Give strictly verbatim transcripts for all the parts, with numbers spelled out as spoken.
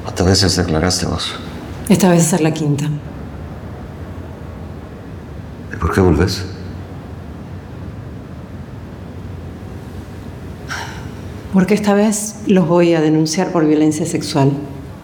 ¿Cuántas veces declaraste vos? Esta vez es la quinta. ¿Y por qué volvés? Porque esta vez los voy a denunciar por violencia sexual.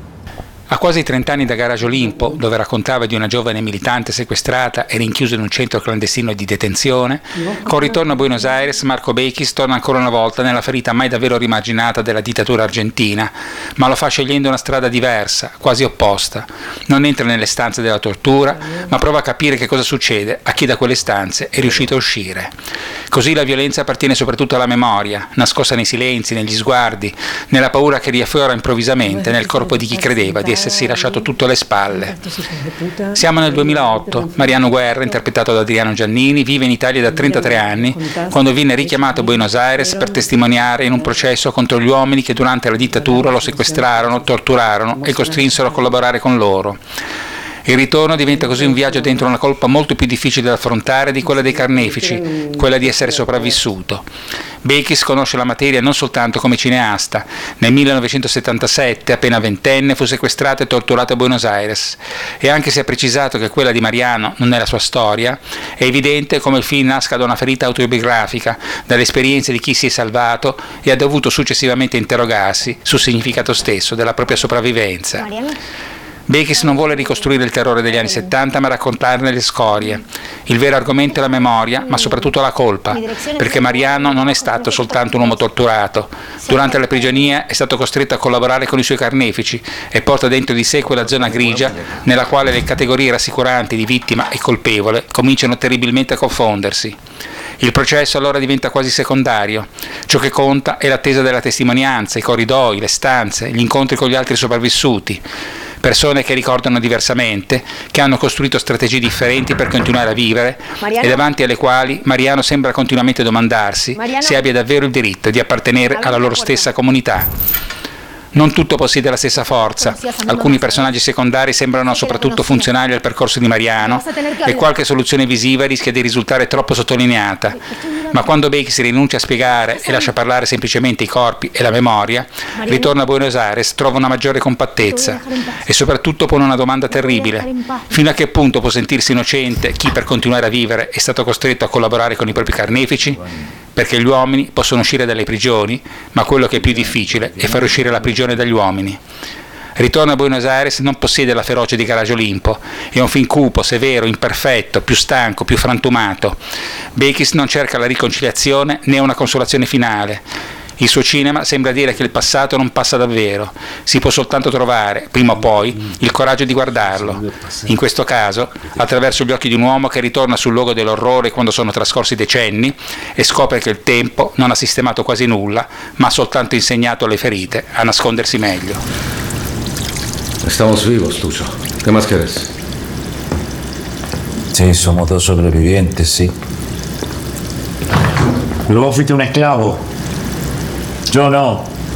A quasi trent'anni da Garage Olimpo, dove raccontava di una giovane militante sequestrata e rinchiusa in un centro clandestino di detenzione, con ritorno a Buenos Aires Marco Bechis torna ancora una volta nella ferita mai davvero rimarginata della dittatura argentina, ma lo fa scegliendo una strada diversa, quasi opposta. Non entra nelle stanze della tortura, ma prova a capire che cosa succede a chi da quelle stanze è riuscito a uscire. Così la violenza appartiene soprattutto alla memoria, nascosta nei silenzi, negli sguardi, nella paura che riaffiora improvvisamente nel corpo di chi credeva di essersi lasciato tutto alle spalle. Siamo nel duemilaotto, Mariano Guerra, interpretato da Adriano Giannini, vive in Italia da trentatré anni, quando viene richiamato a Buenos Aires per testimoniare in un processo contro gli uomini che durante la dittatura lo sequestrarono, torturarono e costrinsero a collaborare con loro. Il ritorno diventa così un viaggio dentro una colpa molto più difficile da affrontare di quella dei carnefici, quella di essere sopravvissuto. Bechis conosce la materia non soltanto come cineasta. Nel millenovecentosettantasette, appena ventenne, fu sequestrato e torturato a Buenos Aires. E anche se ha precisato che quella di Mariano non è la sua storia, è evidente come il film nasca da una ferita autobiografica, dalle esperienze di chi si è salvato e ha dovuto successivamente interrogarsi sul significato stesso della propria sopravvivenza. Mariano? Bechis non vuole ricostruire il terrore degli anni settanta, ma raccontarne le scorie. Il vero argomento è la memoria, ma soprattutto la colpa, perché Mariano non è stato soltanto un uomo torturato. Durante la prigionia è stato costretto a collaborare con i suoi carnefici e porta dentro di sé quella zona grigia nella quale le categorie rassicuranti di vittima e colpevole cominciano terribilmente a confondersi. Il processo allora diventa quasi secondario. Ciò che conta è l'attesa della testimonianza, i corridoi, le stanze, gli incontri con gli altri sopravvissuti. Persone che ricordano diversamente, che hanno costruito strategie differenti per continuare a vivere Mariano? E davanti alle quali Mariano sembra continuamente domandarsi Mariano? Se abbia davvero il diritto di appartenere alla loro stessa comunità. Non tutto possiede la stessa forza. Alcuni personaggi secondari sembrano soprattutto funzionali al percorso di Mariano e qualche soluzione visiva rischia di risultare troppo sottolineata. Ma quando Bechis rinuncia a spiegare e lascia parlare semplicemente i corpi e la memoria, ritorna a Buenos Aires, trova una maggiore compattezza e soprattutto pone una domanda terribile. Fino a che punto può sentirsi innocente chi per continuare a vivere è stato costretto a collaborare con i propri carnefici? Perché gli uomini possono uscire dalle prigioni, ma quello che è più difficile è far uscire la prigione dagli uomini. Ritorno a Buenos Aires non possiede la ferocia di Garage Olimpo, è un film cupo, severo, imperfetto, più stanco, più frantumato. Bechis non cerca la riconciliazione né una consolazione finale. Il suo cinema sembra dire che il passato non passa davvero, si può soltanto trovare, prima o poi, il coraggio di guardarlo. In questo caso, attraverso gli occhi di un uomo che ritorna sul luogo dell'orrore quando sono trascorsi decenni e scopre che il tempo non ha sistemato quasi nulla, ma ha soltanto insegnato alle ferite a nascondersi meglio. Estamos vivos, Tucho. ¿Qué más querés? Sí, somos dos sobrevivientes, sí. Pero vos fuiste un esclavo. Yo no.